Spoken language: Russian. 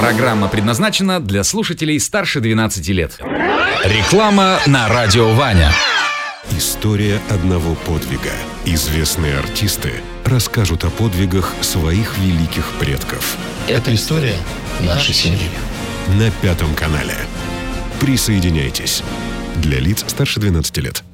Программа предназначена для слушателей старше 12 лет. Реклама на радио Ваня. История одного подвига. Известные артисты расскажут о подвигах своих великих предков. Это история нашей семьи. На 5 канале. Присоединяйтесь. Для лиц старше 12 лет.